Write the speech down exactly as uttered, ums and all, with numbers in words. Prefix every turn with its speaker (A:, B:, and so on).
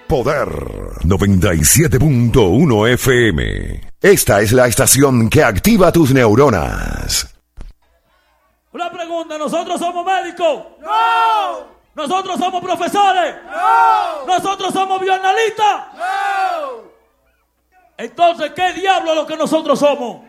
A: Poder noventa y siete punto uno F M. Esta es la estación que activa tus neuronas.
B: Una pregunta, ¿nosotros somos médicos?
C: ¡No!
B: ¿Nosotros somos profesores?
C: ¡No!
B: ¿Nosotros somos bioanalistas?
C: ¡No!
B: Entonces, ¿qué diablo es lo que nosotros somos?